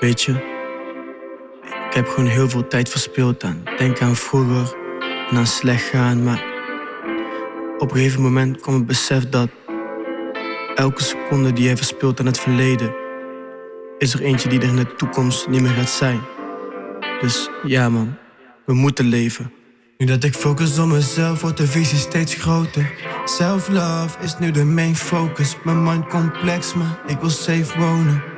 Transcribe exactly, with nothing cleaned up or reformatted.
Weet je, ik heb gewoon heel veel tijd verspild aan denken aan vroeger en aan slecht gaan. Maar op een gegeven moment kwam het besef dat elke seconde die jij verspilt aan het verleden, is er eentje die er in de toekomst niet meer gaat zijn. Dus ja man, we moeten leven. Nu dat ik focus op mezelf, wordt de visie steeds groter. Self-love is nu de main focus. Mijn mind complex, maar ik wil safe wonen.